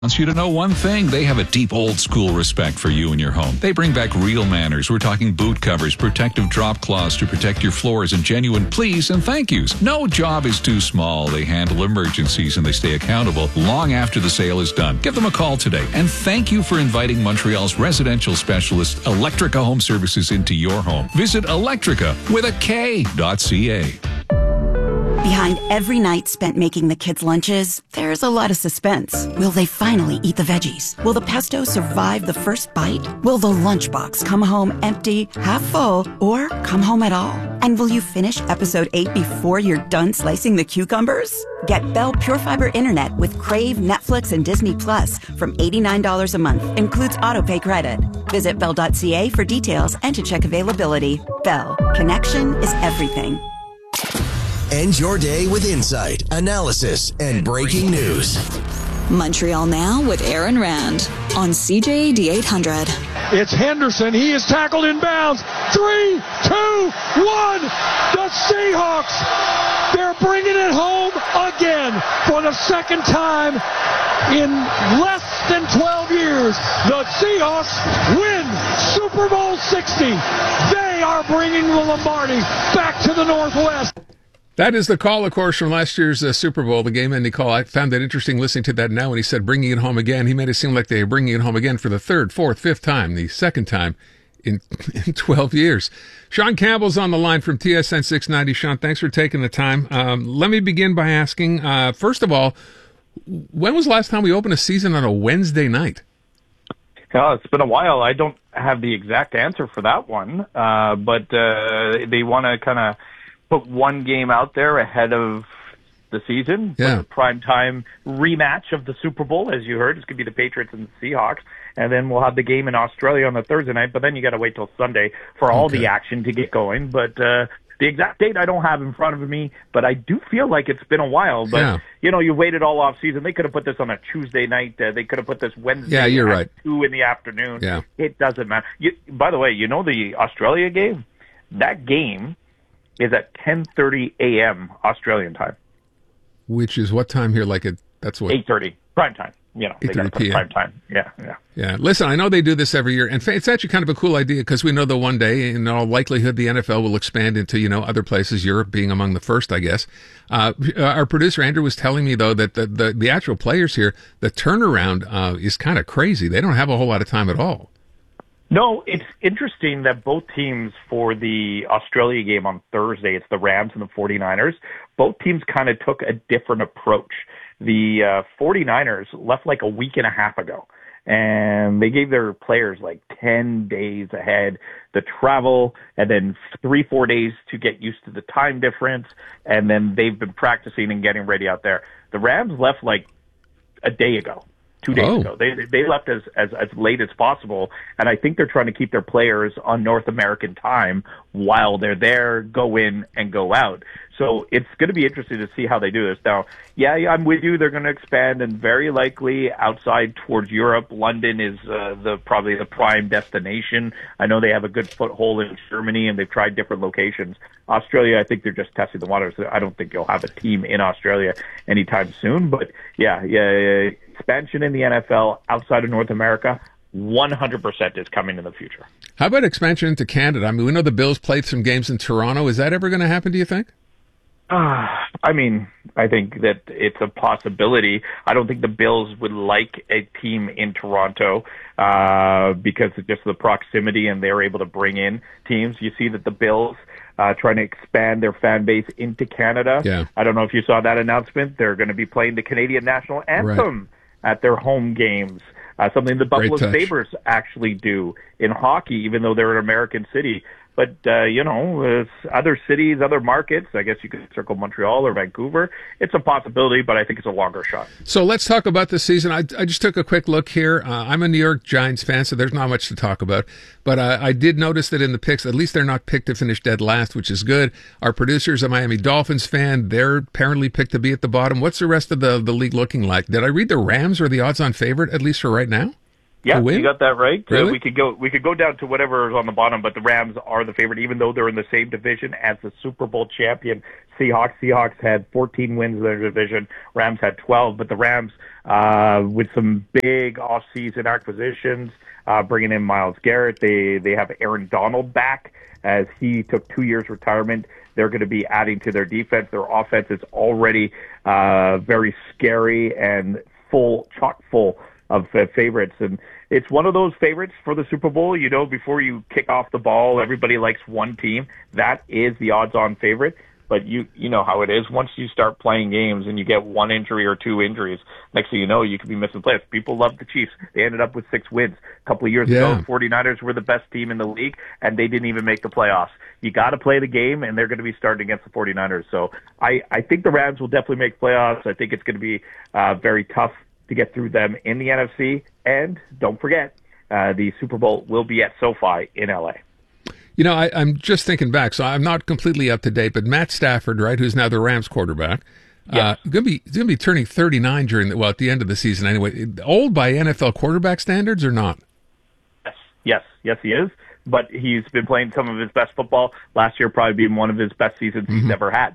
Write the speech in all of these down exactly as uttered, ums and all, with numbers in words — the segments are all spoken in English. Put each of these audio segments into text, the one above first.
wants you to know one thing. They have a deep old school respect for you and your home. They bring back real manners. We're talking boot covers, protective drop cloths to protect your floors, and genuine please and thank yous. No job is too small. They handle emergencies and they stay accountable long after the sale is done. Give them a call today. And thank you for inviting Montreal's residential specialist, Electrica Home Services, into your home. Visit Electrica with a K dot C A. Behind every night spent making the kids' lunches, there's a lot of suspense. Will they finally eat the veggies? Will the pesto survive the first bite? Will the lunchbox come home empty, half full, or come home at all? And will you finish episode eight before you're done slicing the cucumbers? Get Bell Pure Fiber Internet with Crave, Netflix, and Disney Plus from eighty-nine dollars a month. Includes autopay credit. Visit bell dot c a for details and to check availability. Bell. Connection is everything. End your day with insight, analysis, and breaking news. Montreal Now with Aaron Rand on C J A D eight hundred. It's Henderson. He is tackled in bounds. Three, two, one. The Seahawks. They're bringing it home again for the second time in less than twelve years. The Seahawks win Super Bowl sixty. They are bringing the Lombardi back to the Northwest. That is the call, of course, from last year's uh, Super Bowl, the game-ending call. I found that interesting listening to that now when he said bringing it home again. He made it seem like they were bringing it home again for the third, fourth, fifth time, the second time in, in twelve years. Sean Campbell's on the line from T S N six ninety. Sean, thanks for taking the time. Um, let me begin by asking, uh, first of all, when was the last time we opened a season on a Wednesday night? Oh, it's been a while. I don't have the exact answer for that one, uh, but uh, they want to kind of put one game out there ahead of the season. Yeah. With a primetime rematch of the Super Bowl, as you heard. It's going to be the Patriots and the Seahawks. And then we'll have the game in Australia on the Thursday night, but then you got to wait till Sunday for all okay. the action to get going. But uh, the exact date I don't have in front of me, but I do feel like it's been a while. But, yeah. you know, you waited all off season. They could have put this on a Tuesday night. Uh, they could have put this Wednesday yeah, you're at right. two in the afternoon. Yeah. It doesn't matter. You, by the way, you know the Australia game? That game is at ten thirty a.m. Australian time. Which is what time here? Like it, that's what? eight thirty, prime time. You know, they got to put prime time. Yeah, yeah. Yeah. Listen, I know they do this every year, and it's actually kind of a cool idea because we know that one day, in all likelihood, the N F L will expand into, you know, other places, Europe being among the first, I guess. Uh, our producer, Andrew, was telling me, though, that the, the, the actual players here, the turnaround uh, is kind of crazy. They don't have a whole lot of time at all. No, it's interesting that both teams for the Australia game on Thursday, it's the Rams and the 49ers, both teams kind of took a different approach. The uh, 49ers left like a week and a half ago, and they gave their players like ten days ahead to travel, and then three, four days to get used to the time difference, and then they've been practicing and getting ready out there. The Rams left like a day ago. Two days oh. ago. They they left as, as as late as possible, and I think they're trying to keep their players on North American time while they're there, go in and go out. So it's going to be interesting to see how they do this. Now, yeah, yeah I'm with you. They're going to expand, and very likely outside towards Europe. London is uh, the probably the prime destination. I know they have a good foothold in Germany, and they've tried different locations. Australia, I think they're just testing the waters. I don't think you'll have a team in Australia anytime soon. But yeah, yeah, yeah. Expansion in the N F L outside of North America, one hundred percent is coming in the future. How about expansion into Canada? I mean, we know the Bills played some games in Toronto. Is that ever going to happen, do you think? Uh, I mean, I think that it's a possibility. I don't think the Bills would like a team in Toronto uh, because of just the proximity, and they're able to bring in teams. You see that the Bills uh, trying to expand their fan base into Canada. Yeah. I don't know if you saw that announcement. They're going to be playing the Canadian national anthem right. at their home games. Uh, something the Buffalo Sabres actually do in hockey, even though they're an American city. But, uh, you know, other cities, other markets, I guess you could circle Montreal or Vancouver. It's a possibility, but I think it's a longer shot. So let's talk about this season. I, I just took a quick look here. Uh, I'm a New York Giants fan, so there's not much to talk about. But uh, I did notice that in the picks, at least they're not picked to finish dead last, which is good. Our producer's a Miami Dolphins fan. They're apparently picked to be at the bottom. What's the rest of the, the league looking like? Did I read the Rams are the odds-on favorite, at least for right now? Yeah, you got that right. Really? Uh, we could go. We could go down to whatever is on the bottom, but the Rams are the favorite, even though they're in the same division as the Super Bowl champion Seahawks. Seahawks had fourteen wins in their division. Rams had twelve, but the Rams, uh, with some big off-season acquisitions, uh, bringing in Myles Garrett, they they have Aaron Donald back as he took two years retirement. They're going to be adding to their defense. Their offense is already uh, very scary and full, chock full of uh, favorites. And it's one of those favorites for the Super Bowl. You know, before you kick off the ball, everybody likes one team. That is the odds-on favorite. But you you know how it is. Once you start playing games and you get one injury or two injuries, next thing you know, you could be missing playoffs. People love the Chiefs. They ended up with six wins. A couple of years Yeah. ago, forty-niners were the best team in the league, and they didn't even make the playoffs. You got to play the game, and they're going to be starting against the forty-niners. So I, I think the Rams will definitely make playoffs. I think it's going to be uh, very tough to get through them in the N F C. And don't forget, uh, the Super Bowl will be at SoFi in L A. You know, I, I'm just thinking back, so I'm not completely up to date, but Matt Stafford, right, who's now the Rams quarterback, Yeah. uh, going to be going to be turning thirty-nine during the, well, at the end of the season anyway. Old by N F L quarterback standards or not? Yes, yes, yes, he is. But he's been playing some of his best football. Last year probably being one of his best seasons Mm-hmm. he's ever had.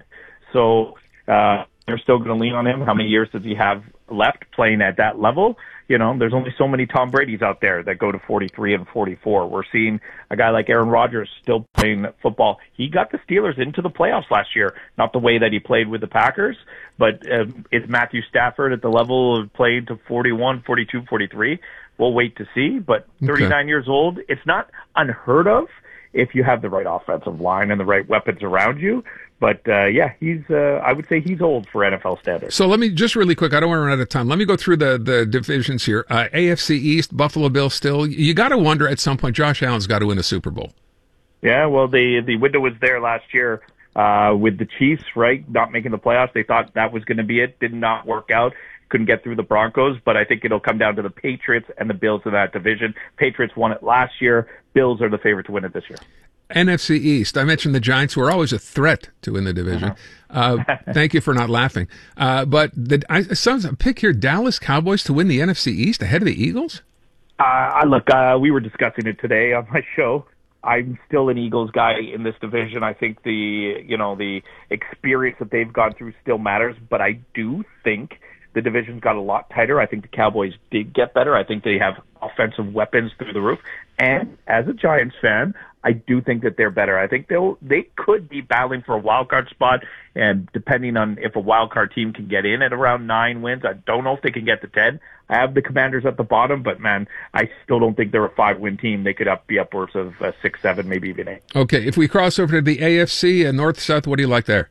So uh, they're still going to lean on him. How many years does he have left playing at that level? You know, there's only so many Tom Brady's out there that go to forty-three and forty-four. We're seeing a guy like Aaron Rodgers still playing football. He got the Steelers into the playoffs last year, not the way that he played with the Packers, but um, is Matthew Stafford at the level of playing to forty-one, forty-two, forty-three? We'll wait to see, but thirty-nine Okay. years old, it's not unheard of if you have the right offensive line and the right weapons around you. But, uh, yeah, he's. Uh, I would say he's old for N F L standards. So let me just really quick, I don't want to run out of time. Let me go through the, the divisions here. Uh, A F C East, Buffalo Bills still. You got to wonder at some point, Josh Allen's got to win a Super Bowl. Yeah, well, the the window was there last year uh, with the Chiefs, right? Not making the playoffs. They thought that was going to be it. Did not work out. Couldn't get through the Broncos, but I think it'll come down to the Patriots and the Bills in that division. Patriots won it last year. Bills are the favorite to win it this year. N F C East. I mentioned the Giants, who are always a threat to win the division. Uh, thank you for not laughing. Uh, but the, I saw a pick here: Dallas Cowboys to win the N F C East ahead of the Eagles. Uh, I look, uh, we were discussing it today on my show. I'm still an Eagles guy in this division. I think the you know the experience that they've gone through still matters, but I do think the division's got a lot tighter. I think the Cowboys did get better. I think they have offensive weapons through the roof. And as a Giants fan, I do think that they're better. I think they'll they could be battling for a wild card spot, and depending on if a wild card team can get in at around nine wins, I don't know if they can get to ten. I have the Commanders at the bottom, but man, I still don't think they're a five-win team. They could up be upwards of uh, six, seven, maybe even eight. Okay, if we cross over to the A F C and North South, what do you like there?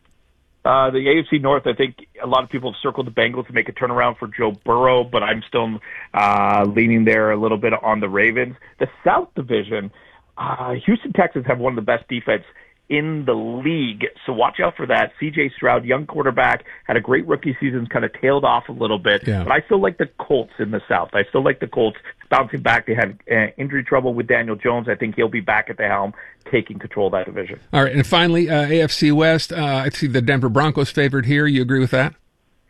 Uh, the A F C North, I think a lot of people have circled the Bengals to make a turnaround for Joe Burrow, but I'm still uh, leaning there a little bit on the Ravens. The South Division, uh, Houston Texans have one of the best defense in the league, so watch out for that. C J Stroud, young quarterback, had a great rookie season, kind of tailed off a little bit, Yeah. but I still like the Colts in the South. I still like the Colts bouncing back. They had uh, injury trouble with Daniel Jones. I think he'll be back at the helm, taking control of that division. All right, and finally, uh, A F C West. Uh, I see the Denver Broncos favored here. You agree with that?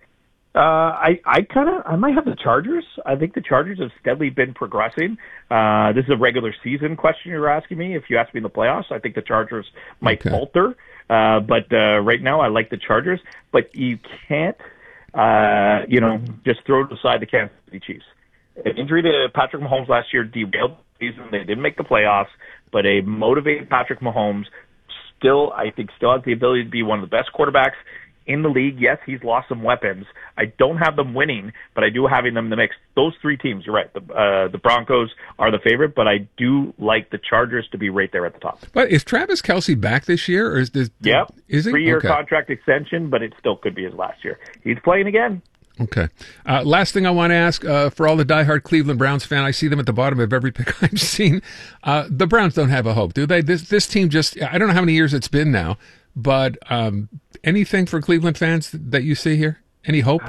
Uh, I, I kind of, I might have the Chargers. I think the Chargers have steadily been progressing. Uh, this is a regular season question you're asking me. If you ask me in the playoffs, I think the Chargers might Okay. falter. Uh, but, uh, right now I like the Chargers, but you can't, uh, you know, just throw it aside the Kansas City Chiefs. An injury to Patrick Mahomes last year derailed the season. They didn't make the playoffs, but a motivated Patrick Mahomes still, I think, still has the ability to be one of the best quarterbacks in the league. Yes, he's lost some weapons. I don't have them winning, but I do having them in the mix. Those three teams, you're right. The, uh, the Broncos are the favorite, but I do like the Chargers to be right there at the top. But is Travis Kelce back this year, or is this? Yep. Is he? Three-year Okay. contract extension, but it still could be his last year. He's playing again. Okay. Uh, last thing I want to ask uh, for all the diehard Cleveland Browns fan, I see them at the bottom of every pick I've seen. Uh, the Browns don't have a hope, do they? This this team just, I don't know how many years it's been now, but um, anything for Cleveland fans that you see here? Any hope?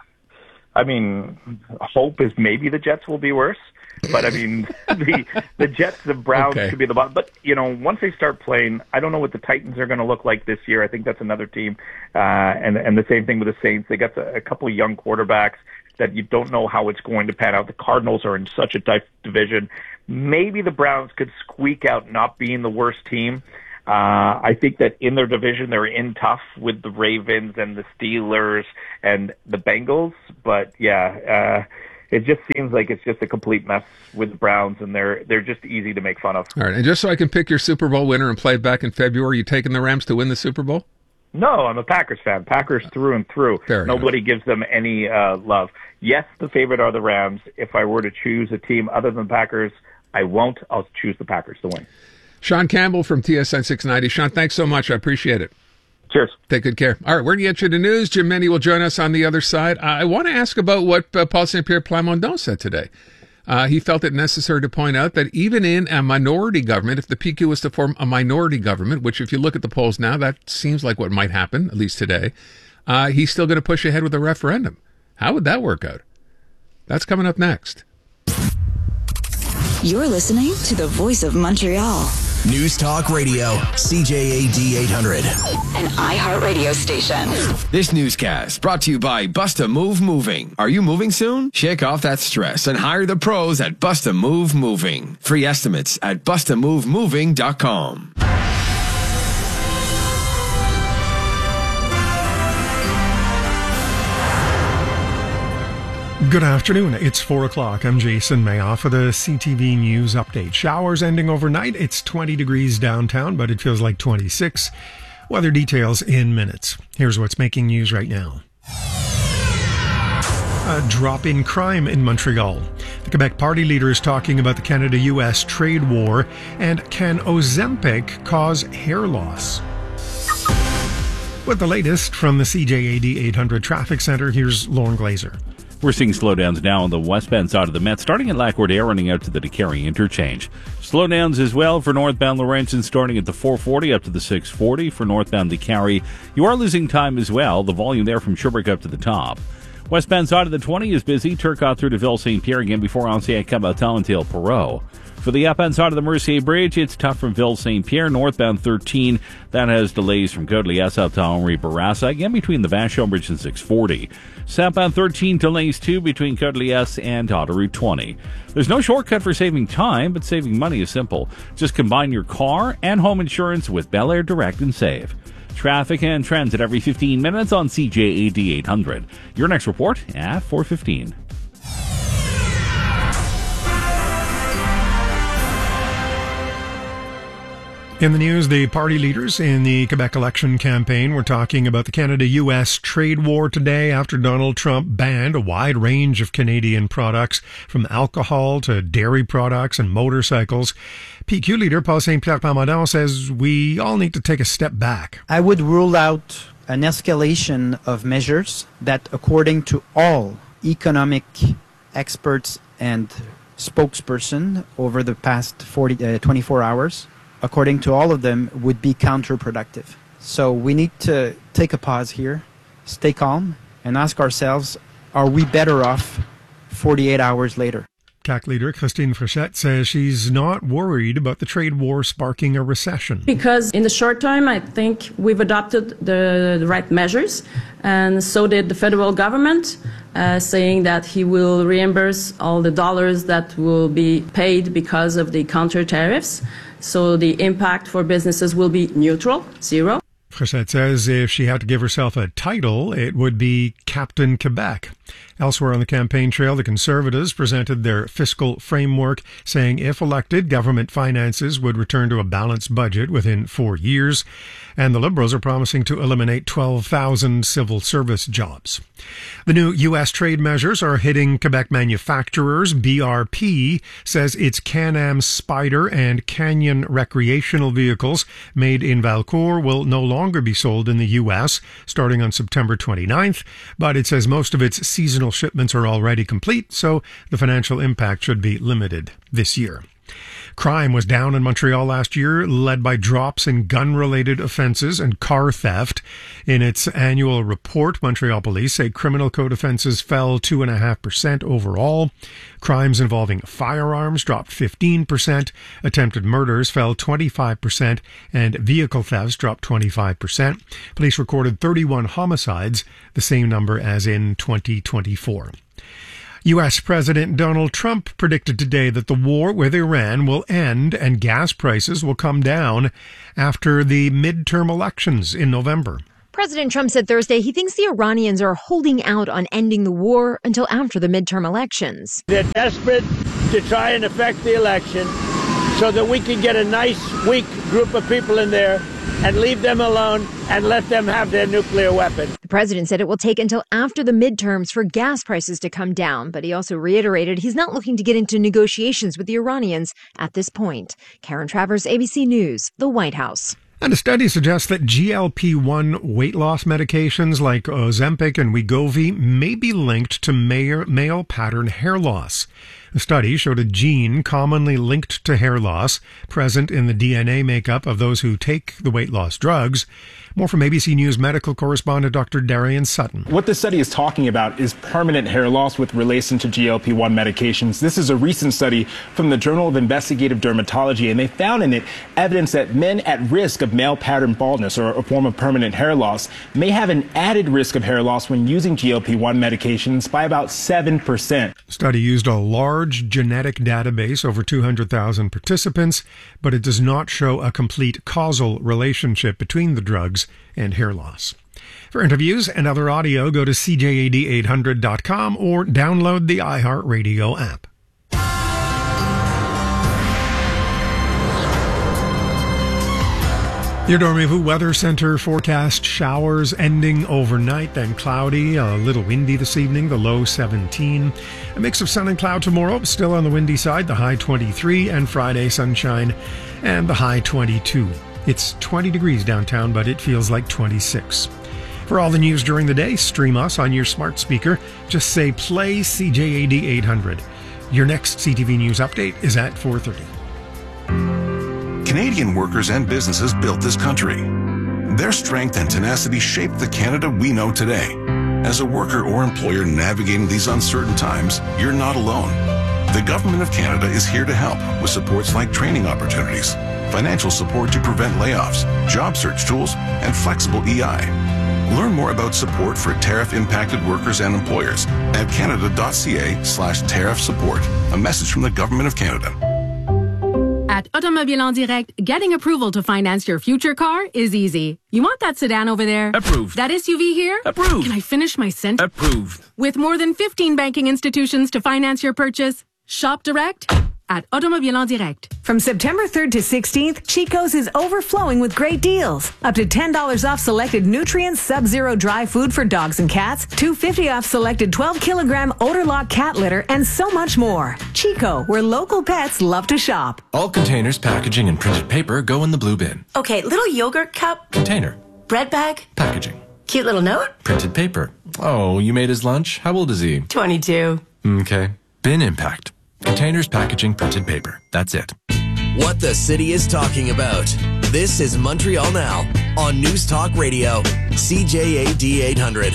I mean, hope is maybe the Jets will be worse. But, I mean, the the Jets, the Browns Okay. could be the bottom. But, you know, once they start playing, I don't know what the Titans are going to look like this year. I think that's another team. Uh, and and the same thing with the Saints. They got a, a couple of young quarterbacks. that you don't know how it's going to pan out. The Cardinals are in such a tight division. Maybe the Browns could squeak out not being the worst team. Uh, I think that in their division, they're in tough with the Ravens and the Steelers and the Bengals. But yeah, uh, it just seems like it's just a complete mess with the Browns, and they're they're just easy to make fun of. All right, and just so I can pick your Super Bowl winner and play it back in February, you taking the Rams to win the Super Bowl? No, I'm a Packers fan. Packers through and through. Fair Nobody enough. gives them any uh, love. Yes, the favorite are the Rams. If I were to choose a team other than Packers, I won't. I'll choose the Packers to win. Sean Campbell from T S N six ninety. Sean, thanks so much. I appreciate it. Cheers. Take good care. All right, we're going to get you the news. Jim Menney will join us on the other side. I want to ask about what uh, Paul Saint Pierre Plamondon said today. Uh, he felt it necessary to point out that even in a minority government, if the P Q was to form a minority government, which if you look at the polls now, that seems like what might happen, at least today, uh, he's still going to push ahead with a referendum. How would that work out? That's coming up next. You're listening to the Voice of Montreal. News Talk Radio, C J A D eight hundred. An iHeartRadio station. This newscast brought to you by Busta Move Moving. Are you moving soon? Shake off that stress and hire the pros at Busta Move Moving. Free estimates at busta move moving dot com. Good afternoon. It's four o'clock. I'm Jason Mayoff for the C T V News Update. Showers ending overnight. It's twenty degrees downtown, but it feels like twenty-six. Weather details in minutes. Here's what's making news right now. A drop in crime in Montreal. The Quebec Party leader is talking about the Canada-U S trade war, and can Ozempic cause hair loss? With the latest from the C J A D eight hundred Traffic Center, here's Lauren Glazer. We're seeing slowdowns now on the westbound side of the Met, starting at Lac-Roder, running out to the DeCarry interchange. Slowdowns as well for northbound Laurentian, starting at the four forty up to the six forty. For northbound DeCarry, you are losing time as well. The volume there from Sherbrooke up to the top. Westbound side of the twenty is busy. Turcotte through to Ville-Saint-Pierre again before Ancienne-Caboton until Perot. For the upbound side of the Mercier Bridge, it's tough from Ville-Saint-Pierre. Northbound thirteen, that has delays from Côte-Liesse up to Henri Bourassa, again between the Vachon Bridge and six forty. Southbound thirteen, delays too between Côte-Liesse and Autoroute twenty. There's no shortcut for saving time, but saving money is simple. Just combine your car and home insurance with Bel Air Direct and save. Traffic and transit every fifteen minutes on C J A D eight hundred. Your next report at four fifteen. In the news, the party leaders in the Quebec election campaign were talking about the Canada-U S trade war today after Donald Trump banned a wide range of Canadian products, from alcohol to dairy products and motorcycles. P Q leader Paul Saint Pierre Plamondon says we all need to take a step back. I would rule out an escalation of measures that, according to all economic experts and spokesperson over the past forty, uh, twenty-four hours, according to all of them, would be counterproductive. So we need to take a pause here, stay calm, and ask ourselves, are we better off forty-eight hours later? C A C leader Christine Frechette says she's not worried about the trade war sparking a recession. Because in the short term, I think we've adopted the, the right measures, and so did the federal government, uh, saying that he will reimburse all the dollars that will be paid because of the counter tariffs. So the impact for businesses will be neutral, zero. Frechette says if she had to give herself a title, it would be Captain Quebec. Elsewhere on the campaign trail, the Conservatives presented their fiscal framework, saying if elected, government finances would return to a balanced budget within four years. And the Liberals are promising to eliminate twelve thousand civil service jobs. The new U S trade measures are hitting Quebec manufacturers. B R P says its Can-Am Spyder and Canyon recreational vehicles made in Valcourt will no longer be sold in the U S starting on September twenty-ninth, but it says most of its seasonal shipments are already complete, so the financial impact should be limited this year. Crime was down in Montreal last year, led by drops in gun-related offenses and car theft. In its annual report, Montreal police say criminal code offenses fell two point five percent overall. Crimes involving firearms dropped fifteen percent, attempted murders fell twenty-five percent, and vehicle thefts dropped twenty-five percent. Police recorded thirty-one homicides, the same number as in twenty twenty-four. U S. President Donald Trump predicted today that the war with Iran will end and gas prices will come down after the midterm elections in November. President Trump said Thursday he thinks the Iranians are holding out on ending the war until after the midterm elections. They're desperate to try and affect the election so that we can get a nice, weak group of people in there and leave them alone and let them have their nuclear weapon. The president said it will take until after the midterms for gas prices to come down, but he also reiterated he's not looking to get into negotiations with the Iranians at this point. Karen Travers, A B C News, the White House. And a study suggests that G L P one weight loss medications like Ozempic and Wegovy may be linked to male pattern hair loss. The study showed a gene commonly linked to hair loss present in the D N A makeup of those who take the weight loss drugs. More from A B C News medical correspondent Doctor Darian Sutton. What this study is talking about is permanent hair loss with relation to G L P one medications. This is a recent study from the Journal of Investigative Dermatology, and they found in it evidence that men at risk of male pattern baldness, or a form of permanent hair loss, may have an added risk of hair loss when using G L P one medications by about seven percent. The study used a large genetic database, over two hundred thousand participants, but it does not show a complete causal relationship between the drugs and hair loss. For interviews and other audio, go to C J A D eight hundred dot com or download the iHeartRadio app. Your Dormez-vous Weather Center forecast: showers ending overnight, then cloudy, a little windy this evening, the low seventeen. A mix of sun and cloud tomorrow, still on the windy side, the high twenty-three, and Friday sunshine and the high twenty-two. It's twenty degrees downtown, but it feels like twenty-six. For all the news during the day, stream us on your smart speaker. Just say play C J A D eight hundred. Your next C T V News update is at four thirty. Canadian workers and businesses built this country. Their strength and tenacity shaped the Canada we know today. As a worker or employer navigating these uncertain times, you're not alone. The Government of Canada is here to help with supports like training opportunities, financial support to prevent layoffs, job search tools, and flexible E I. Learn more about support for tariff-impacted workers and employers at canada.ca slash tariff support. A message from the Government of Canada. At Automobile en Direct, getting approval to finance your future car is easy. You want that sedan over there? Approved. That S U V here? Approved. Can I finish my sentence? Approved. With more than fifteen banking institutions to finance your purchase, shop direct at Automobile en Direct. From September third to sixteenth, Chico's is overflowing with great deals. Up to ten dollars off selected Nutrients Sub-Zero dry food for dogs and cats, two dollars and fifty cents off selected twelve kilogram Odor Lock cat litter, and so much more. Chico, where local pets love to shop. All containers, packaging, and printed paper go in the blue bin. Okay, little yogurt cup. Container. Bread bag. Packaging. Cute little note. Printed paper. Oh, you made his lunch? How old is he? twenty-two. Okay. Bin impact. Containers, packaging, printed paper. That's it. What the city is talking about. This is Montreal Now on News Talk Radio, C J A D eight hundred.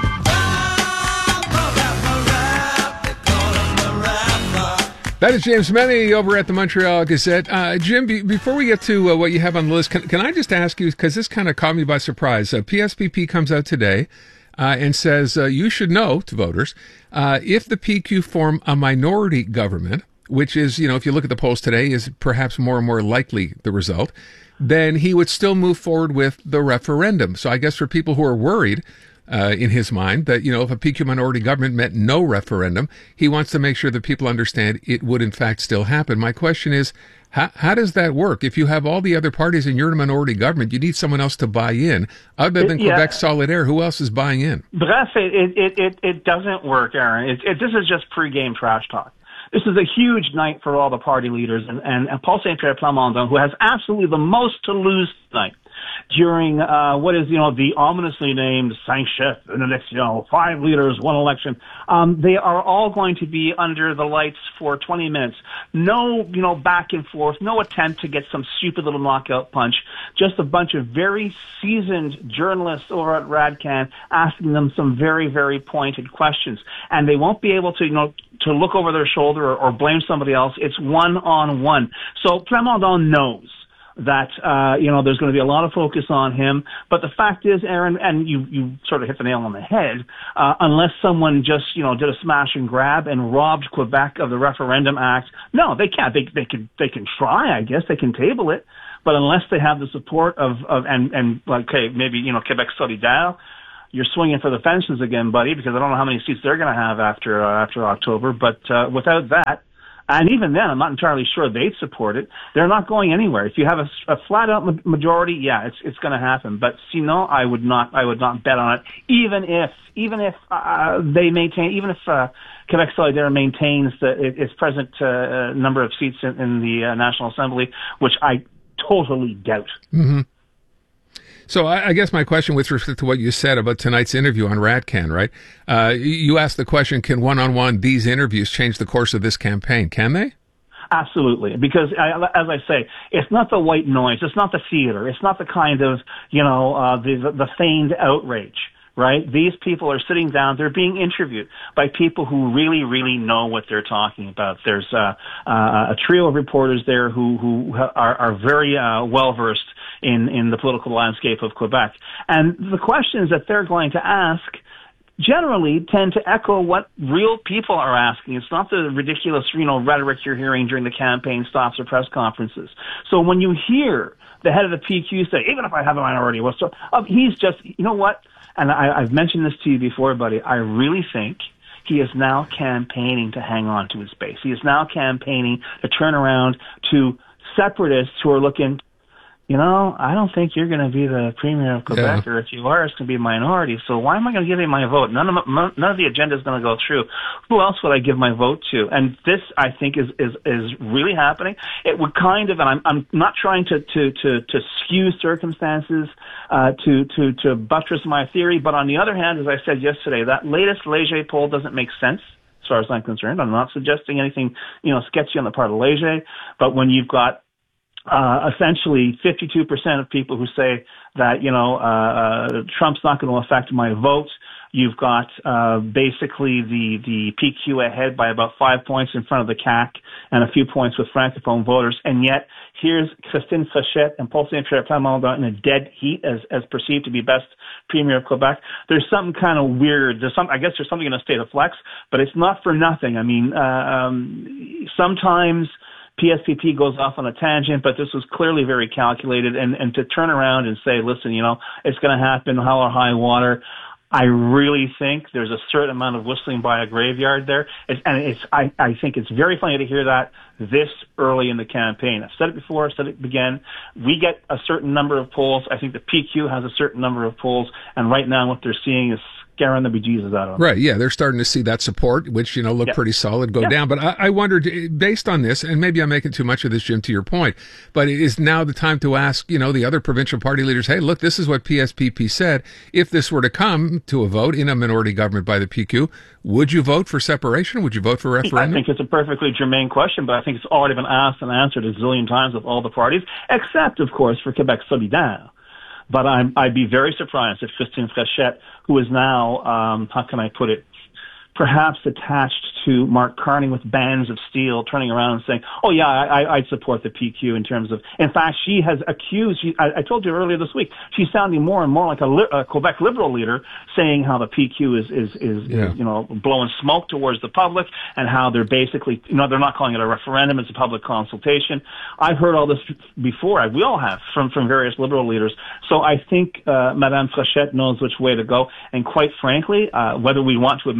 That is James Meny over at the Montreal Gazette. Uh, Jim, be, before we get to uh, what you have on the list, can, can I just ask you, because this kind of caught me by surprise. Uh, P S P P comes out today uh, and says uh, you should know, to voters, uh, if the P Q form a minority government, which is, you know, if you look at the polls today, is perhaps more and more likely the result, then he would still move forward with the referendum. So I guess for people who are worried, uh, in his mind, that, you know, if a P Q minority government meant no referendum, he wants to make sure that people understand it would in fact still happen. My question is, how, how does that work? If you have all the other parties and you're in a minority government, you need someone else to buy in. Other than yeah. Quebec Solidaire, who else is buying in? Bref, it, it, it, it doesn't work, Aaron. It, it, this is just pre-game trash talk. This is a huge night for all the party leaders, and, and, and Paul Saint-Pierre Plamondon, who has absolutely the most to lose tonight, during uh, what is, you know, the ominously named cinq chefs, the next, you know, five leaders, one election. Um, they are all going to be under the lights for twenty minutes. No, you know, back and forth, no attempt to get some stupid little knockout punch. Just a bunch of very seasoned journalists over at RADCAN asking them some very, very pointed questions. And they won't be able to, you know, to look over their shoulder or, or blame somebody else. It's one-on-one. So Plamondon knows that, uh, you know, there's going to be a lot of focus on him. But the fact is, Aaron, and you, you sort of hit the nail on the head, uh, unless someone just, you know, did a smash and grab and robbed Quebec of the Referendum Act, no, they can't. They, they can, they can try, I guess. They can table it. But unless they have the support of, of and, and, okay, maybe, you know, Quebec Solidaire, you're swinging for the fences again, buddy, because I don't know how many seats they're going to have after, uh, after October. But, uh, without that, and even then, I'm not entirely sure they'd support it. They're not going anywhere. If you have a, a flat-out majority, yeah, it's it's going to happen. But sinon, I would not I would not bet on it. Even if even if uh, they maintain, even if uh, Quebec Solidaire maintains the, its present uh, number of seats in, in the uh, National Assembly, which I totally doubt. Mm-hmm. So I, I guess my question with respect to what you said about tonight's interview on RADCAN, right? Uh, you asked the question, can one-on-one these interviews change the course of this campaign? Can they? Absolutely, because as I say, it's not the white noise, it's not the theater, it's not the kind of, you know, uh, the, the the feigned outrage, right? These people are sitting down, they're being interviewed by people who really, really know what they're talking about. There's uh, uh, a trio of reporters there who who are, are very uh, well versed in in the political landscape of Quebec, and the questions that they're going to ask generally tend to echo what real people are asking. It's not the ridiculous, you know, rhetoric you're hearing during the campaign stops or press conferences. So when you hear the head of the P Q say, even if I have a minority, what's so, uh, he's just, you know what? And I, I've mentioned this to you before, buddy. I really think he is now campaigning to hang on to his base. He is now campaigning to turn around to separatists who are looking, you know, I don't think you're going to be the premier of Quebec, yeah. or if you are, it's going to be a minority. So why am I going to give you my vote? None of my, none of the agenda is going to go through. Who else would I give my vote to? And this, I think, is is is really happening. It would kind of, and I'm I'm not trying to to to, to skew circumstances uh, to to to buttress my theory, but on the other hand, as I said yesterday, that latest Leger poll doesn't make sense. As far as I'm concerned, I'm not suggesting anything, you know, sketchy on the part of Leger, but when you've got Uh, essentially fifty-two percent of people who say that, you know, uh, uh, Trump's not going to affect my vote. You've got, uh, basically the, the P Q ahead by about five points in front of the C A Q and a few points with Francophone voters. And yet here's Christine Fréchette and Paul Saint-Pierre Plamondon in a dead heat as, as perceived to be best premier of Quebec. There's something kind of weird. There's some, I guess there's something in a state of flex, but it's not for nothing. I mean, uh, um, sometimes P S P P goes off on a tangent, but this was clearly very calculated. And, and to turn around and say, listen, you know, it's going to happen, hell or high water. I really think there's a certain amount of whistling by a graveyard there. It's, and it's, I, I think it's very funny to hear that this early in the campaign. I've said it before, I've said it again. We get a certain number of polls. I think the P Q has a certain number of polls. And right now what they're seeing is scaring the bejesus out of them. Right, yeah, they're starting to see that support, which, you know, look yeah. pretty solid, go yeah. down. But I, I wondered, based on this, and maybe I'm making too much of this, Jim, to your point, but is now the time to ask, you know, the other provincial party leaders, hey, look, this is what P S P P said. If this were to come to a vote in a minority government by the P Q, would you vote for separation? Would you vote for referendum? I think it's a perfectly germane question, but I think it's already been asked and answered a zillion times with all the parties, except, of course, for Quebec Solidaire. But I'm, I'd be very surprised if Christine Fréchette, who is now, um, how can I put it, perhaps attached to Mark Carney with bands of steel, turning around and saying, oh, yeah, I, I'd support the P Q in terms of, in fact, she has accused, she, I, I told you earlier this week, she's sounding more and more like a, li- a Quebec Liberal leader, saying how the P Q is, is, is, yeah. is, you know, blowing smoke towards the public, and how they're basically, you know, they're not calling it a referendum, it's a public consultation. I've heard all this before, we all have, from, from various Liberal leaders. So I think uh, Madame Fréchette knows which way to go, and quite frankly, uh, whether we want to admit it or not,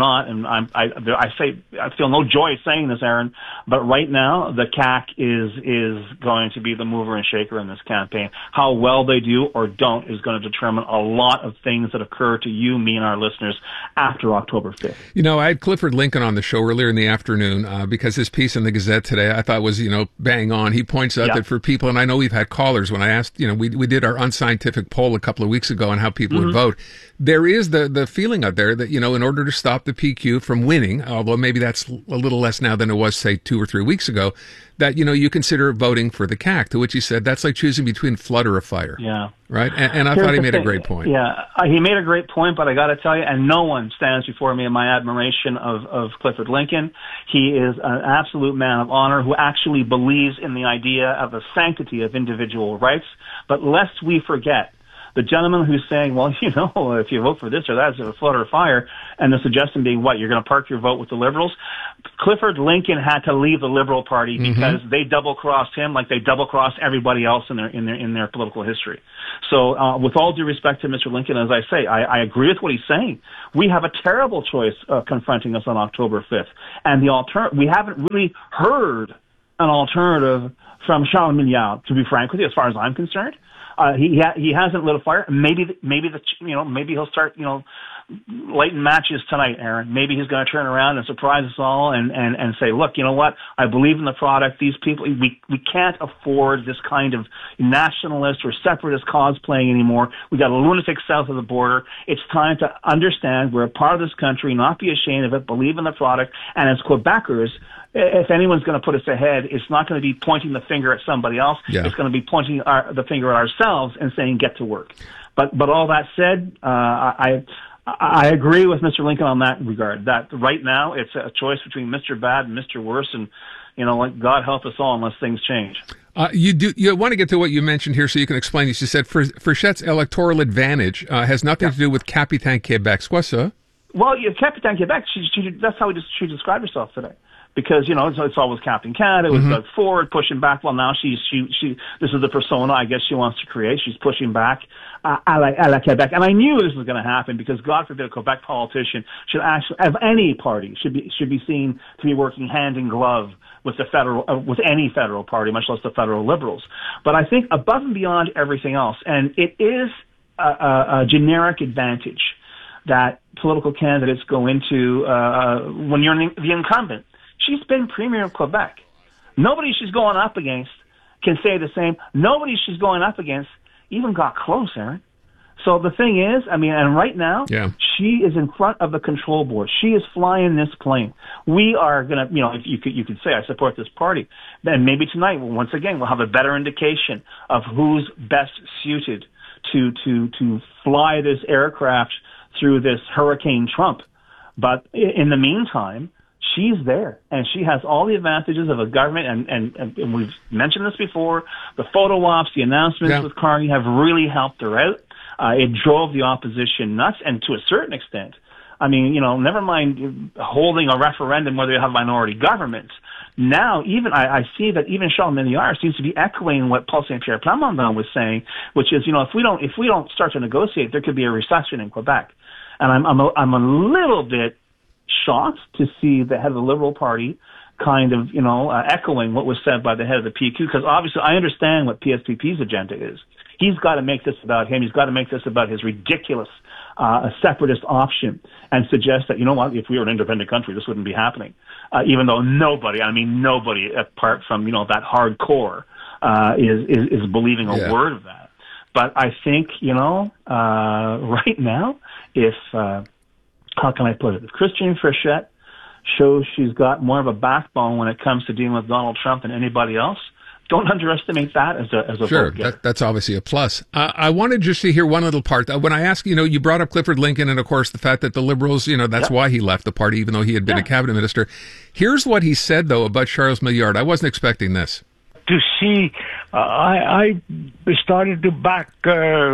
not, and I'm, I, I say I feel no joy saying this, Aaron, but right now the C A C is is going to be the mover and shaker in this campaign. How well they do or don't is going to determine a lot of things that occur to you, me, and our listeners after October fifth. You know, I had Clifford Lincoln on the show earlier in the afternoon uh, because his piece in the Gazette today I thought was, you know, bang on. He points out Yeah. that for people, and I know we've had callers when I asked, you know, we we did our unscientific poll a couple of weeks ago on how people Mhm. would vote. There is the the feeling out there that, you know, in order to stop the P Q from winning, although maybe that's a little less now than it was, say, two or three weeks ago, that, you know, you consider voting for the C A C, to which he said that's like choosing between flood or a fire. Yeah. Right? And, and I Here's thought he the made a thing. great point. Yeah, uh, he made a great point, but I got to tell you, and no one stands before me in my admiration of, of Clifford Lincoln. He is an absolute man of honor who actually believes in the idea of the sanctity of individual rights. But lest we forget, the gentleman who's saying, well, you know, if you vote for this or that, it's a flood or a fire, and the suggestion being, what, you're going to park your vote with the Liberals? Clifford Lincoln had to leave the Liberal Party because they double-crossed him like they double-crossed everybody else in their in their in their political history. So, uh, with all due respect to Mister Lincoln, as I say, I, I agree with what he's saying. We have a terrible choice uh, confronting us on October fifth, and the alter- we haven't really heard an alternative from Charles Milliard. To be frank with you, as far as I'm concerned. Uh, he ha- he hasn't lit a fire. Maybe the, maybe the you know maybe he'll start you know lighting matches tonight, Aaron. Maybe he's going to turn around and surprise us all and, and, and say, look, you know what? I believe in the product. These people, we we can't afford this kind of nationalist or separatist cosplaying anymore. We got a lunatic south of the border. It's time to understand we're a part of this country, not be ashamed of it, believe in the product, and as Quebecers, if anyone's going to put us ahead, it's not going to be pointing the finger at somebody else. Yeah. It's going to be pointing our, the finger at ourselves and saying, get to work. But but all that said, uh, I I agree with Mister Lincoln on that regard. That right now it's a choice between Mister Bad and Mister Worse, and you know, like God help us all unless things change. Uh, you do. You want to get to what you mentioned here, so you can explain this. You said Frichette's electoral advantage uh, has nothing Yeah. to do with Capitaine Quebec. C'est quoi ça? Well, yeah, Capitaine Quebec. She, she that's how she described herself today. Because, you know, it's, it's always Captain Canada, it was Mhm. Doug Ford pushing back. Well, now she's, she, she, this is the persona I guess she wants to create. She's pushing back, uh, à la, à la Quebec. And I knew this was going to happen because God forbid a Quebec politician should actually, of any party, should be, should be seen to be working hand in glove with the federal, uh, with any federal party, much less the federal Liberals. But I think above and beyond everything else, and it is a, a, a generic advantage that political candidates go into, uh, when you're the incumbent. She's been premier of Quebec. Nobody she's going up against can say the same. Nobody she's going up against even got close, Aaron. So the thing is, I mean, and right now, Yeah. she is in front of the control board. She is flying this plane. We are going to, you know, if you could, you could say, I support this party. Then maybe tonight, once again, we'll have a better indication of who's best suited to, to, to fly this aircraft through this Hurricane Trump. But in the meantime, she's there, and she has all the advantages of a government, and, and, and we've mentioned this before, the photo ops, the announcements Yeah. with Carney have really helped her out. Uh, it drove the opposition nuts, and to a certain extent, I mean, you know, never mind holding a referendum whether you have minority governments. Now, even I, I see that even Charles Milliard seems to be echoing what Paul Saint Pierre Plamondon was saying, which is, you know, if we don't if we don't start to negotiate, there could be a recession in Quebec. And I'm I'm a, I'm a little bit shocked to see the head of the Liberal Party kind of, you know, uh, echoing what was said by the head of the P Q, because obviously I understand what P S P P's agenda is. He's got to make this about him. He's got to make this about his ridiculous uh, separatist option and suggest that, you know what, if we were an independent country, this wouldn't be happening. Uh, even though nobody, I mean nobody, apart from, you know, that hardcore, uh, is, is, is believing a Yeah. word of that. But I think, you know, uh, right now, if, uh, how can I put it? If Christine Frichette shows she's got more of a backbone when it comes to dealing with Donald Trump than anybody else, don't underestimate that as a as a Sure, vote getter. that, that's obviously a plus. Uh, I wanted just to hear one little part. Uh, when I asked, you know, you brought up Clifford Lincoln and, of course, the fact that the Liberals, you know, that's Yep. why he left the party, even though he had been Yeah. a cabinet minister. Here's what he said, though, about Charles Milliard. I wasn't expecting this. To see, uh, I, I started to back uh,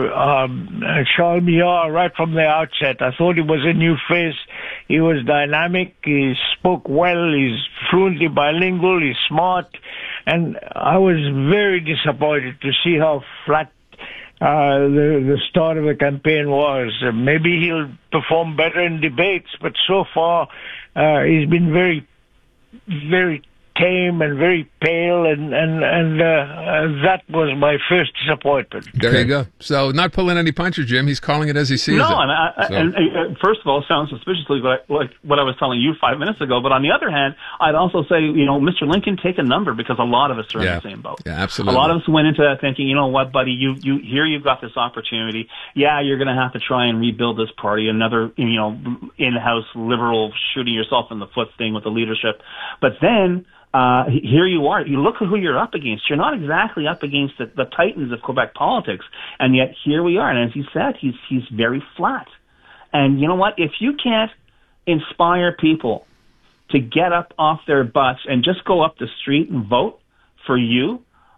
um, uh, Charles Milliard right from the outset. I thought he was a new face. He was dynamic. He spoke well. He's fluently bilingual. He's smart. And I was very disappointed to see how flat uh, the, the start of the campaign was. Uh, maybe he'll perform better in debates, but so far uh, he's been very, very tame and very pale, and and and uh, uh, that was my first disappointment. There you go. So not pulling any punches, Jim. He's calling it as he sees no, it. No, and, I, so. and uh, first of all, it sounds suspiciously like, like what I was telling you five minutes ago. But on the other hand, I'd also say, you know, Mister Lincoln, take a number, because a lot of us are yeah. in the same boat. Yeah, absolutely. A lot of us went into that thinking, you know what, buddy, you you here you've got this opportunity. Yeah, you're going to have to try and rebuild this party, another, you know, in-house liberal shooting yourself in the foot thing with the leadership. But then. Uh, here you are. You look at who you're up against. You're not exactly up against the, the titans of Quebec politics, and yet here we are. And as he said, he's he's very flat. And you know what? If you can't inspire people to get up off their butts and just go up the street and vote for you,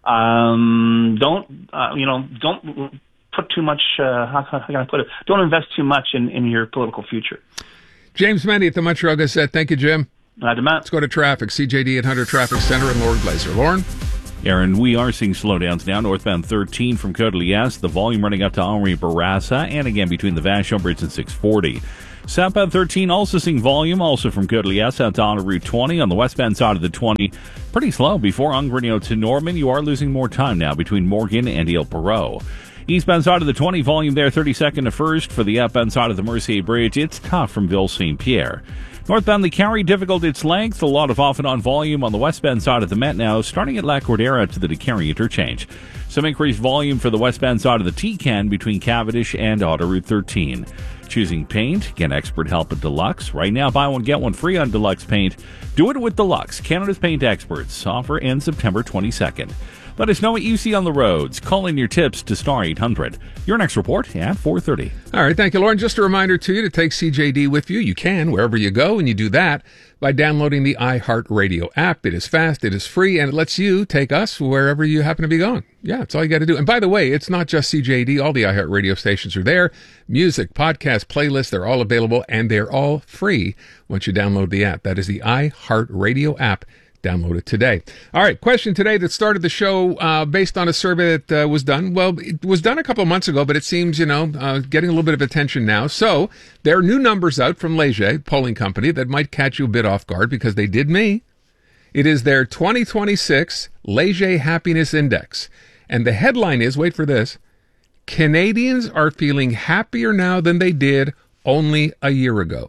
um, don't uh, you know? Don't put too much. Uh, how, how can I put it? Don't invest too much in, in your political future. James Mendy at the Montreal Gazette. Thank you, Jim. Let's go to traffic. C J D eight hundred Traffic Center and Lauren Glazer. Lauren? Aaron, we are seeing slowdowns now. Northbound thirteen from Côte-de-Liesse. The volume running up to Henri Bourassa, and again between the Vachon Bridge and six forty. Southbound thirteen also seeing volume, also from Côte-de-Liesse out to on Route twenty. On the westbound side of the twenty, pretty slow. Before Angrigno to Norman, you are losing more time now between Morgan and Ile Perrot. Eastbound side of the twenty, volume there thirty-second to first. For the outbound side of the Mercier Bridge, it's tough from Ville Saint Pierre. Northbound the Carry, difficult its length. A lot of off and on volume on the westbound side of the Met now, starting at La Cordera to the DeCarry interchange. Some increased volume for the westbound side of the T-Can between Cavendish and Auto Route thirteen. Choosing paint, get expert help at Deluxe. Right now, buy one, get one free on Deluxe paint. Do it with Deluxe, Canada's paint experts. Offer ends September twenty-second. Let us know what you see on the roads. Call in your tips to Star eight hundred. Your next report at four thirty. All right, thank you, Lauren. Just a reminder to you to take C J D with you. You can, wherever you go, and you do that by downloading the iHeartRadio app. It is fast, it is free, and it lets you take us wherever you happen to be going. Yeah, that's all you got to do. And by the way, it's not just C J D. All the iHeartRadio stations are there. Music, podcasts, playlists, they're all available, and they're all free once you download the app. That is the iHeartRadio app. Download it today. All right, question today that started the show uh, based on a survey that uh, was done. Well, it was done a couple of months ago, but it seems, you know, uh, getting a little bit of attention now. So there are new numbers out from Leger, polling company, that might catch you a bit off guard because they did me. It is their twenty twenty-six Leger Happiness Index. And the headline is, wait for this, Canadians are feeling happier now than they did only a year ago.